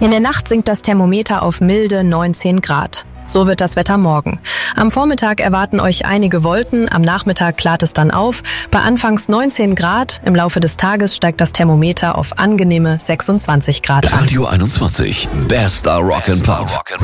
In der Nacht sinkt das Thermometer auf milde 19 Grad. So wird das Wetter morgen. Am Vormittag erwarten euch einige Wolken, am Nachmittag klart es dann auf. Bei anfangs 19 Grad, im Laufe des Tages steigt das Thermometer auf angenehme 26 Grad an. Radio 21, bester Rock'n'Pop.